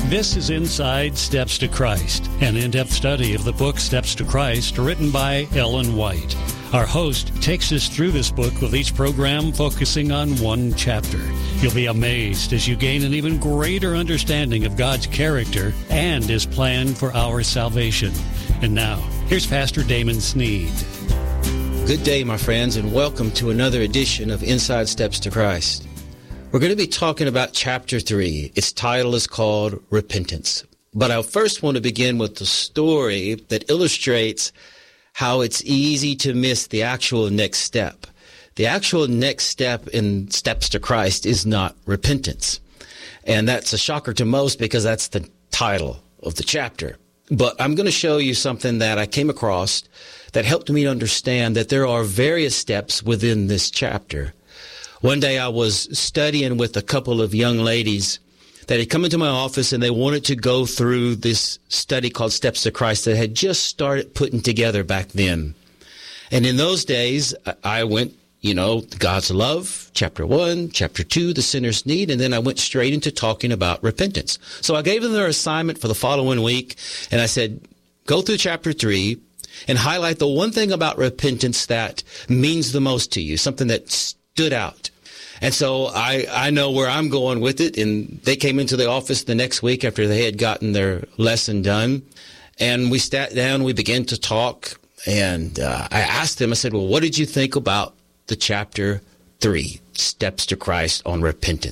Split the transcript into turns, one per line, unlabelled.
This is Inside Steps to Christ, an in-depth study of the book Steps to Christ, written by Ellen White. Our host takes us through this book with each program focusing on one chapter. You'll be amazed as you gain an even greater understanding of God's character and His plan for our salvation. And now, here's Pastor Damon Sneed.
Good day, my friends, and welcome to another edition of Inside Steps to Christ. We're going to be talking about chapter 3. Its title is called Repentance. But I first want to begin with the story that illustrates how it's easy to miss the actual next step. The actual next step in Steps to Christ is not repentance. And that's a shocker to most because that's the title of the chapter. But I'm going to show you something that I came across that helped me understand that there are various steps within this chapter. One day I was studying with a couple of young ladies that had come into my office and they wanted to go through this study called Steps to Christ that had just started putting together back then. And in those days, I went, God's love, chapter 1, chapter 2, the sinner's need, and then I went straight into talking about repentance. So I gave them their assignment for the following week, and I said, go through chapter 3 and highlight the one thing about repentance that means the most to you, something that stood out. And so I know where I'm going with it. And they came into the office the next week after they had gotten their lesson done. And we sat down, we began to talk. And I asked them, I said, well, what did you think about the chapter 3, Steps to Christ on repentance?